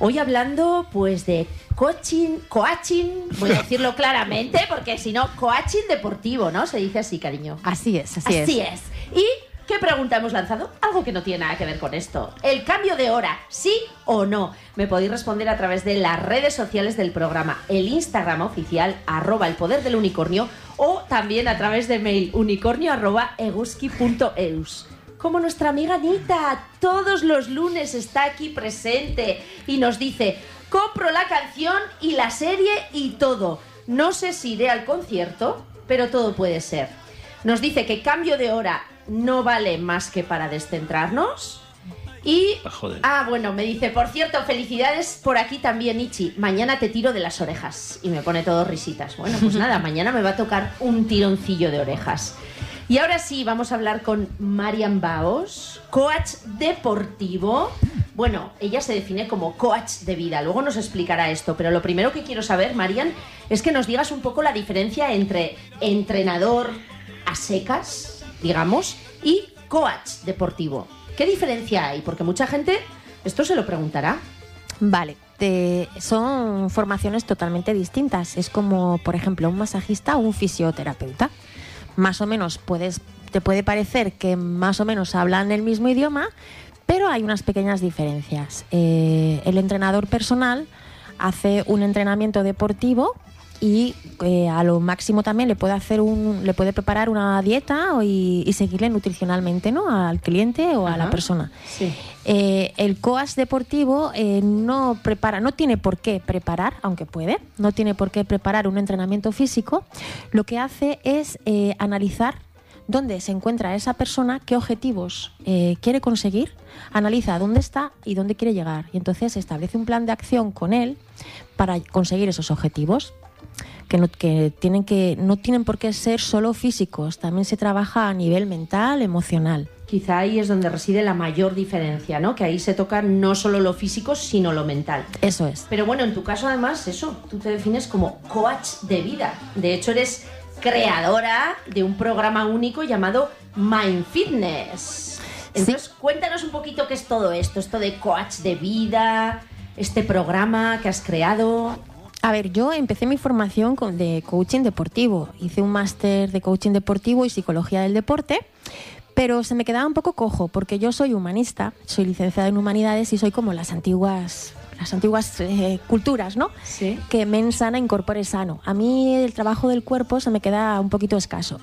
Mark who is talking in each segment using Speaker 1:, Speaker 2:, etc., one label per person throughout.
Speaker 1: Hoy hablando pues de coaching, voy a decirlo claramente porque si no, coaching deportivo, ¿no? Se dice así, cariño.
Speaker 2: Así es.
Speaker 1: ¿Y qué pregunta hemos lanzado? Algo que no tiene nada que ver con esto. ¿El cambio de hora, sí o no? Me podéis responder a través de las redes sociales del programa, el Instagram oficial, @elpoderdelunicornio, o también a través de mail, unicornio@eguski.eus. Como nuestra amiga Anita, todos los lunes está aquí presente y nos dice: compro la canción y la serie y todo. No sé si iré al concierto, pero todo puede ser. Nos dice que cambio de hora no vale más que para descentrarnos. Y... bueno, me dice, por cierto, felicidades por aquí también, Ichi. Mañana te tiro de las orejas. Y me pone todo risitas. Bueno, pues nada, mañana me va a tocar un tironcillo de orejas. Y ahora sí, vamos a hablar con Marian Baos, coach deportivo. Bueno, ella se define como coach de vida, luego nos explicará esto, pero lo primero que quiero saber, Marian, es que nos digas un poco la diferencia entre entrenador a secas, digamos, y coach deportivo. ¿Qué diferencia hay? Porque mucha gente esto se lo preguntará.
Speaker 2: Vale, son formaciones totalmente distintas. Es como, por ejemplo, un masajista o un fisioterapeuta. Más o menos te puede parecer que más o menos hablan el mismo idioma, pero hay unas pequeñas diferencias. El entrenador personal hace un entrenamiento deportivo y a lo máximo también le puede preparar una dieta y seguirle nutricionalmente, ¿no?, al cliente o a la persona.
Speaker 1: Sí.
Speaker 2: El coach deportivo no tiene por qué preparar, aunque puede, no tiene por qué preparar un entrenamiento físico. Lo que hace es analizar dónde se encuentra esa persona, qué objetivos quiere conseguir, analiza dónde está y dónde quiere llegar. Y entonces establece un plan de acción con él para conseguir esos objetivos. Que no tienen por qué ser solo físicos, también se trabaja a nivel mental, emocional.
Speaker 1: Quizá ahí es donde reside la mayor diferencia, ¿no? Que ahí se toca no solo lo físico, sino lo mental.
Speaker 2: Eso es.
Speaker 1: Pero bueno, en tu caso además, tú te defines como coach de vida. De hecho, eres creadora de un programa único llamado Mind Fitness. Entonces, cuéntanos un poquito qué es todo esto de coach de vida, este programa que has creado.
Speaker 2: A ver, yo empecé mi formación de coaching deportivo. Hice un máster de coaching deportivo y psicología del deporte, pero se me quedaba un poco cojo porque yo soy humanista, soy licenciada en humanidades y soy como las antiguas culturas, ¿no?
Speaker 1: Sí.
Speaker 2: Que mens sana incorpore sano. A mí el trabajo del cuerpo se me queda un poquito escaso.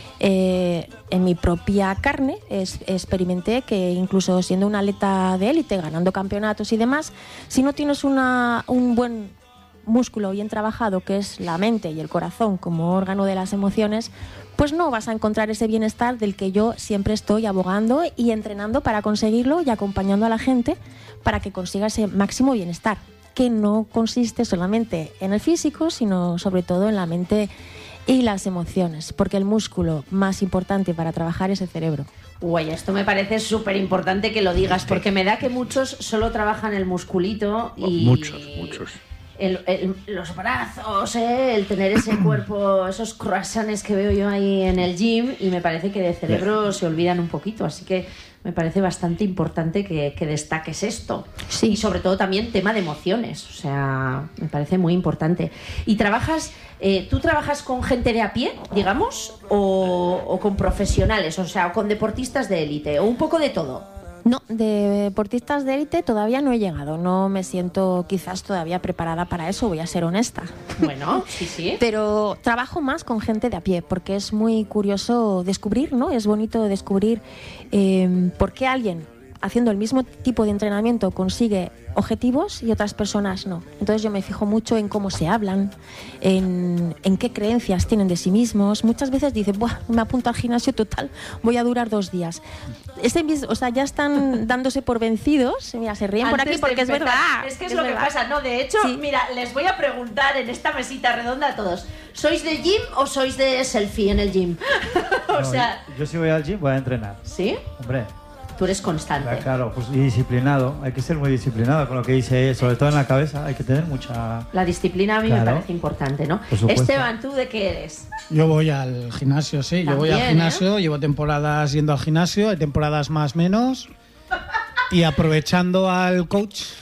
Speaker 2: En mi propia carne experimenté que incluso siendo una atleta de élite, ganando campeonatos y demás, si no tienes un buen músculo bien trabajado, que es la mente y el corazón como órgano de las emociones, pues no vas a encontrar ese bienestar del que yo siempre estoy abogando y entrenando para conseguirlo y acompañando a la gente para que consiga ese máximo bienestar, que no consiste solamente en el físico, sino sobre todo en la mente y las emociones, porque el músculo más importante para trabajar es el cerebro.
Speaker 1: Uy, esto me parece súper importante que lo digas, porque me da que muchos solo trabajan el musculito y...
Speaker 3: Muchos.
Speaker 1: Los brazos, el tener ese cuerpo, esos croissants que veo yo ahí en el gym, y me parece que de cerebro se olvidan un poquito, así que me parece bastante importante que destaques esto.
Speaker 2: Sí.
Speaker 1: Y sobre todo también tema de emociones, o sea, me parece muy importante. ¿Y tú trabajas con gente de a pie, digamos, o con profesionales, o sea, o con deportistas de élite, o un poco de todo?
Speaker 2: No, de deportistas de élite todavía no he llegado. No me siento quizás todavía preparada para eso, voy a ser honesta.
Speaker 1: Bueno, sí.
Speaker 2: Pero trabajo más con gente de a pie, porque es muy curioso descubrir, ¿no? Es bonito descubrir por qué alguien haciendo el mismo tipo de entrenamiento consigue objetivos y otras personas no. Entonces yo me fijo mucho en cómo se hablan, en qué creencias tienen de sí mismos. Muchas veces dicen, buah, me apunto al gimnasio total, voy a durar 2 días. Ya están dándose por vencidos. Mira, se ríen por aquí porque es verdad.
Speaker 1: Es que es lo que pasa, ¿no? De hecho, sí. Mira, les voy a preguntar en esta mesita redonda a todos, ¿sois de gym o sois de selfie en el gym?
Speaker 4: Yo si voy al gym voy a entrenar.
Speaker 1: ¿Sí?
Speaker 4: Hombre.
Speaker 1: Tú eres constante.
Speaker 4: Claro, pues y disciplinado. Hay que ser muy disciplinado con lo que dice, sobre todo en la cabeza. Hay que tener mucha...
Speaker 1: La disciplina a mí me parece importante, ¿no? Esteban, ¿tú de qué eres?
Speaker 5: Yo voy al gimnasio, sí. Yo voy al gimnasio, llevo temporadas yendo al gimnasio, hay temporadas más menos. Y aprovechando al coach